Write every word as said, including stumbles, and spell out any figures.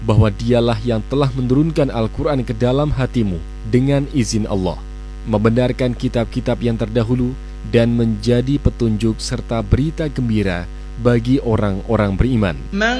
bahwa dialah yang telah menurunkan Al-Quran ke dalam hatimu dengan izin Allah, membenarkan kitab-kitab yang terdahulu, dan menjadi petunjuk serta berita gembira bagi orang-orang beriman.